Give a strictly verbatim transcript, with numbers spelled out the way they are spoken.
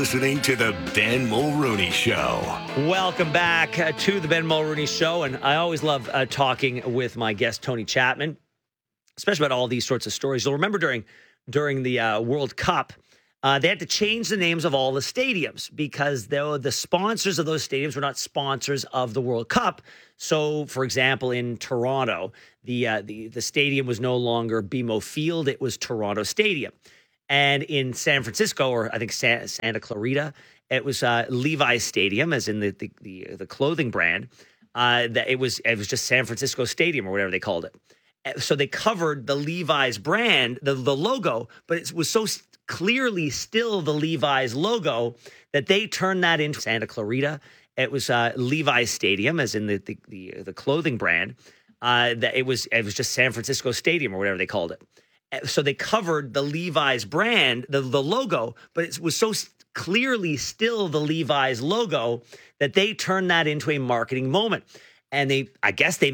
listening to The Ben Mulrooney Show. Welcome back uh, to The Ben Mulrooney Show. And I always love uh, talking with my guest, Tony Chapman, especially about all these sorts of stories. You'll remember during, during the uh, World Cup, uh, they had to change the names of all the stadiums because the, the sponsors of those stadiums were not sponsors of the World Cup. So, for example, in Toronto, the, uh, the, the stadium was no longer B M O Field. It was Toronto Stadium. And in San Francisco, or I think Santa, Santa Clarita, it was uh, Levi's Stadium, as in the the, the, the clothing brand. Uh, that it was it was just San Francisco Stadium or whatever they called it. So they covered the Levi's brand, the the logo, but it was so clearly still the Levi's logo that they turned that into Santa Clarita. It was uh, Levi's Stadium, as in the the the, the clothing brand. Uh, that it was it was just San Francisco Stadium or whatever they called it. So they covered the Levi's brand, the, the logo, but it was so clearly still the Levi's logo that they turned that into a marketing moment. And they, I guess they